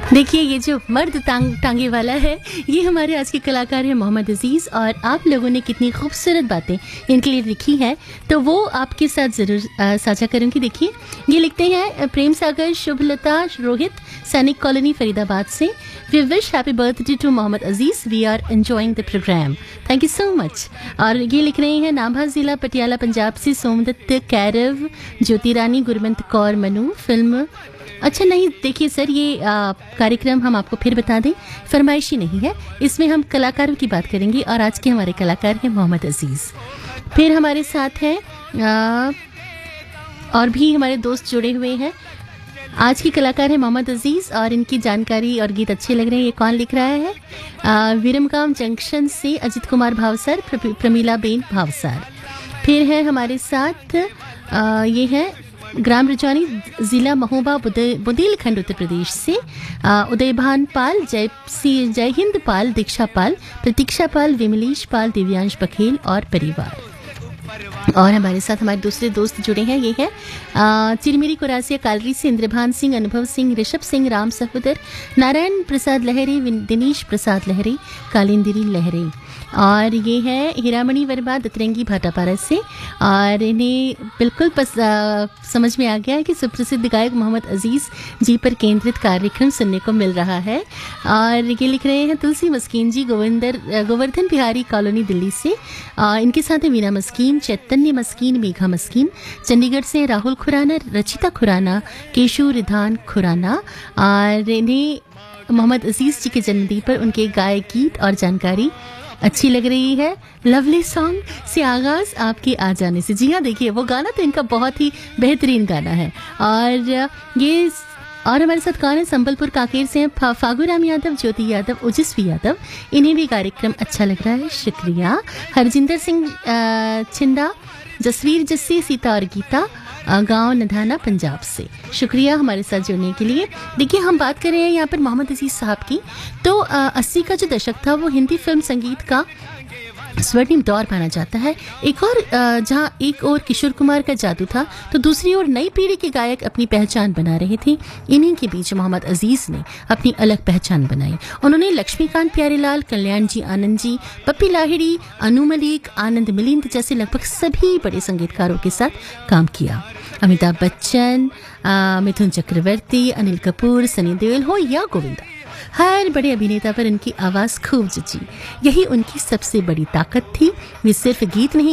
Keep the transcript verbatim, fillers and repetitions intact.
देखिए ये जो मर्द टांग टांगे वाला है ये हमारे आज के कलाकार हैं मोहम्मद अजीज़, और आप लोगों ने कितनी खूबसूरत बातें इनके लिए लिखी हैं तो वो आपके साथ ज़रूर साझा करूँगी। देखिए ये लिखते हैं प्रेम सागर शुभलता रोहित, सैनिक कॉलोनी फरीदाबाद से। We wish happy birthday to Mohammad Aziz, we are enjoying the programme, thank you so much. और ये लिख रहे हैं नाभा ज़िला पटियाला पंजाब से सोमदत्त कैरव, ज्योति रानी, गुरमंत कौर मनु। फिल्म अच्छा नहीं, देखिए सर ये आ, कार्यक्रम हम आपको फिर बता दें, फरमाइशी नहीं है, इसमें हम कलाकारों की बात करेंगे और आज के हमारे कलाकार हैं मोहम्मद अजीज़। फिर हमारे साथ हैं आ, और भी हमारे दोस्त जुड़े हुए हैं। आज की कलाकार है मोहम्मद अजीज़ और इनकी जानकारी और गीत अच्छे लग रहे हैं। ये कौन लिख रहा है? आ, विरमगाम जंक्शन से अजित कुमार भावसार, प्र, प्रमीला बेन भावसार। फिर है हमारे साथ आ, ये है ग्राम रजौनी, जिला महोबा, बुंदेलखंड, उत्तर प्रदेश से उदयभान पाल, जय सी जय हिंद पाल, दीक्षा पाल, प्रतीक्षा पाल, विमलेश पाल, दिव्यांश बघेल और परिवार। और हमारे साथ हमारे दूसरे दोस्त जुड़े हैं, ये है चिरमिरी कुरासिया कालरी से इंद्रभान सिंह, अनुभव सिंह, ऋषभ सिंह, राम सहोदर, नारायण प्रसाद लहरे, दिनेश प्रसाद लहरे, कालिंदिरी लहरे। और ये है हीरामणि वर्मा दतरंगी भाटापारा से, और इन्हें बिल्कुल पस, आ, समझ में आ गया है कि सुप्रसिद्ध गायक मोहम्मद अजीज़ जी पर केंद्रित कार्यक्रम सुनने को मिल रहा है। और ये लिख रहे हैं तुलसी मस्कीन जी, गोविंदर गोवर्धन बिहारी कॉलोनी दिल्ली से। आ, इनके साथ है मीना मस्कीन, चैतन्य मस्कीन, मेघा मस्कीन। चंडीगढ़ से राहुल खुराना, रचिता खुराना, केशु रिधान खुराना। और इन्हें मोहम्मद अजीज़ जी के जन्मदिन पर उनके गाए गीत और जानकारी अच्छी लग रही है। लवली सॉन्ग से आगाज आपके आ जाने से। जी हाँ, देखिए वो गाना तो इनका बहुत ही बेहतरीन गाना है। और ये और हमारे साथ कौन है? संबलपुर काकेर से हैं फा, फागुराम यादव, ज्योति यादव, ओजस्वी यादव। इन्हें भी कार्यक्रम अच्छा लग रहा है, शुक्रिया। हरजिंदर सिंह छिंदा, जसवीर जस्सी, सीता और गीता, गांव नधाना पंजाब से, शुक्रिया हमारे साथ जुड़ने के लिए। देखिए हम बात कर रहे हैं यहाँ पर मोहम्मद अजीज़ साहब की, तो अस्सी का जो दशक था वो हिंदी फिल्म संगीत का स्वर्णिम दौर माना जाता है। एक और जहाँ एक और किशोर कुमार का जादू था तो दूसरी ओर नई पीढ़ी के गायक अपनी पहचान बना रहे थे। इन्हीं के बीच मोहम्मद अजीज़ ने अपनी अलग पहचान बनाई। उन्होंने लक्ष्मीकांत प्यारेलाल, कल्याण जी आनंद जी, पप्पी लाहिड़ी, अनु मलिक, आनंद मिलिंद जैसे लगभग सभी बड़े संगीतकारों के साथ काम किया। अमिताभ बच्चन, मिथुन चक्रवर्ती, अनिल कपूर, सनी देओल हो या गोविंदा, हर बड़े अभिनेता पर उनकी आवाज़ खूब जची। यही उनकी सबसे बड़ी ताकत थी। वे सिर्फ गीत नहीं